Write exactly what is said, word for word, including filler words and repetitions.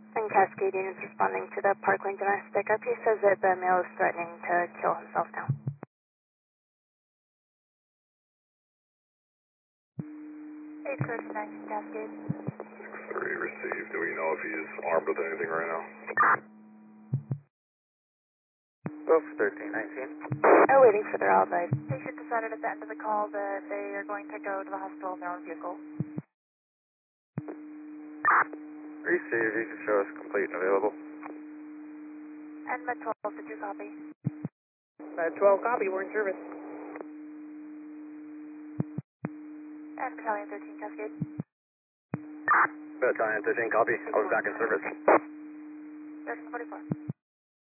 And Cascade units responding to the Parkland domestic. R P says that the male is threatening to kill himself now. eight thirty nineteen Cascade. three received. Do we know if he is armed with anything right now? Go for thirteen nineteen. They're waiting for their alibi. Patient decided at the end of the call that they are going to go to the hospital in their own vehicle. Receive, you can show us complete and available. And Med twelve, did you copy? Med twelve, copy, we're in service. And Battalion thirteen, Cascade. Battalion thirteen, copy. I was back in service. Thirteen forty-four.